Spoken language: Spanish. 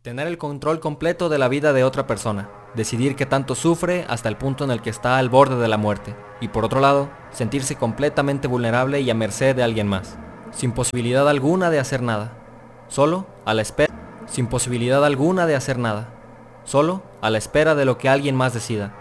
Tener el control completo de la vida de otra persona. Decidir qué tanto sufre hasta el punto en el que está al borde de la muerte. Y por otro lado, sentirse completamente vulnerable y a merced de alguien más. Sin posibilidad alguna de hacer nada. Solo a la espera. Sin posibilidad alguna de hacer nada. Solo a la espera de lo que alguien más decida.